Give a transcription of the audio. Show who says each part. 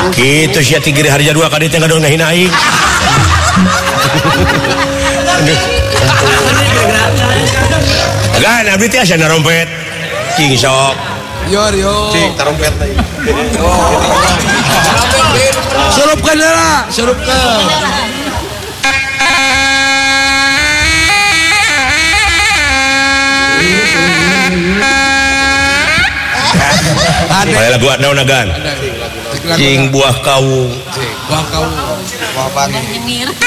Speaker 1: Gitu sih tigri harga 2 kali teh gadol ngahina aing. Gan abdi teh asa narompet. Cing sok.
Speaker 2: Yo.
Speaker 1: Cing tarompet deui.
Speaker 2: Surupkeun heula, surupkeun.
Speaker 1: Bae lagu naon Gan? Cing buah kawung.
Speaker 2: Buah kau. Buah bangin.